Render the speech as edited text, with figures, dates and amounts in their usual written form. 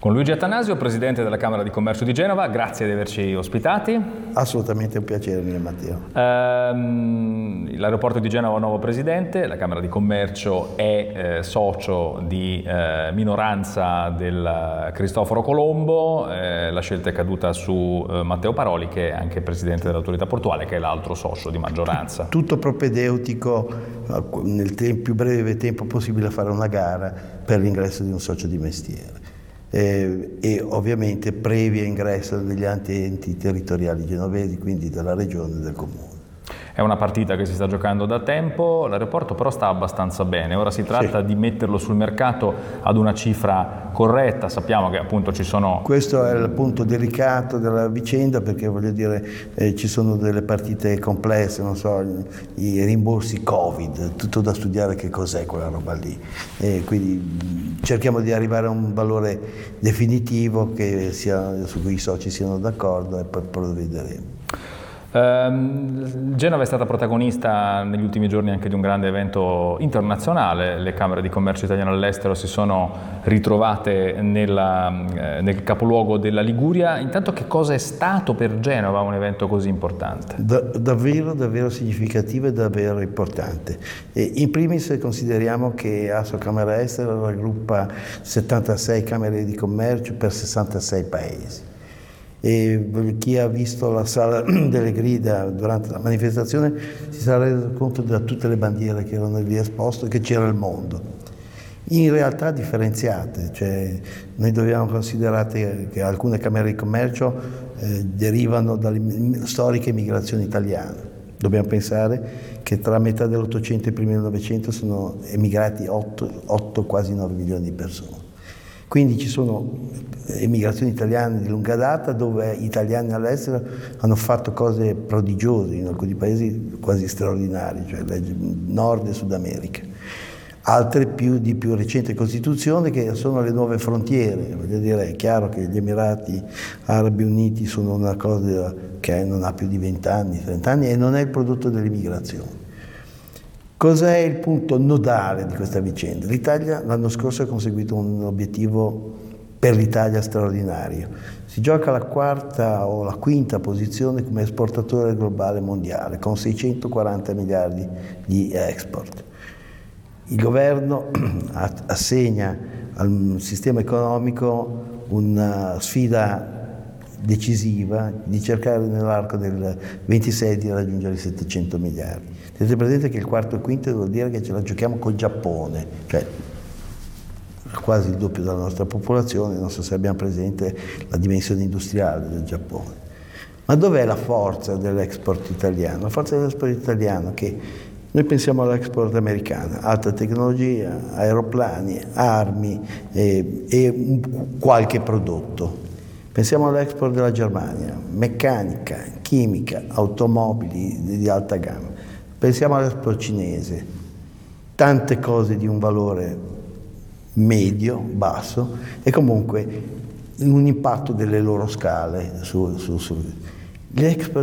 Con Luigi Attanasio, Presidente della Camera di Commercio di Genova, grazie di averci ospitati. Assolutamente un piacere mio, Matteo. L'aeroporto di Genova ha un nuovo Presidente, la Camera di Commercio è socio di minoranza del Cristoforo Colombo, la scelta è caduta su Matteo Paroli, che è anche Presidente dell'Autorità Portuale, che è l'altro socio di maggioranza. Tutto propedeutico nel più breve tempo possibile a fare una gara per l'ingresso di un socio di mestiere. E ovviamente previo ingresso degli altri enti territoriali genovesi, quindi della regione e del comune. È una partita che si sta giocando da tempo, l'aeroporto però sta abbastanza bene, ora si tratta di metterlo sul mercato ad una cifra corretta, sappiamo che appunto ci sono... Questo è il punto delicato della vicenda, perché voglio dire ci sono delle partite complesse, non so, i rimborsi Covid, tutto da studiare che cos'è quella roba lì, quindi cerchiamo di arrivare a un valore definitivo su cui i soci siano d'accordo e poi provvederemo. Genova è stata protagonista negli ultimi giorni anche di un grande evento internazionale, le Camere di Commercio italiane all'estero si sono ritrovate nel capoluogo della Liguria. Intanto, che cosa è stato per Genova un evento così importante? Davvero significativo e davvero importante. In primis consideriamo che ASO Camera Estero raggruppa 76 Camere di Commercio per 66 paesi. E chi ha visto la sala delle grida durante la manifestazione si sarà reso conto di tutte le bandiere che erano lì esposte, che c'era il mondo. In realtà differenziate, cioè noi dobbiamo considerare che alcune camere di commercio derivano dalle storiche migrazioni italiane. Dobbiamo pensare che tra metà dell'Ottocento e i primi del Novecento sono emigrati 8, quasi 9 milioni di persone. Quindi ci sono emigrazioni italiane di lunga data dove italiani all'estero hanno fatto cose prodigiose, in alcuni paesi quasi straordinarie, cioè Nord e Sud America. Altre di più recente costituzione che sono le nuove frontiere. Voglio dire, è chiaro che gli Emirati Arabi Uniti sono una cosa che non ha più di 20 anni, 30 anni e non è il prodotto dell'immigrazione. Cos'è il punto nodale di questa vicenda? L'Italia l'anno scorso ha conseguito un obiettivo per l'Italia straordinario. Si gioca la quarta o la quinta posizione come esportatore globale mondiale, con 640 miliardi di export. Il governo assegna al sistema economico una sfida decisiva di cercare nell'arco del 26 di raggiungere i 700 miliardi. Tenete presente che il quarto e quinto vuol dire che ce la giochiamo col Giappone, cioè quasi il doppio della nostra popolazione, non so se abbiamo presente la dimensione industriale del Giappone. Ma dov'è la forza dell'export italiano? La forza dell'export italiano è che noi pensiamo all'export americano, alta tecnologia, aeroplani, armi e qualche prodotto. Pensiamo all'export della Germania, meccanica, chimica, automobili di alta gamma. Pensiamo all'export cinese, tante cose di un valore medio, basso e comunque un impatto delle loro scale l'export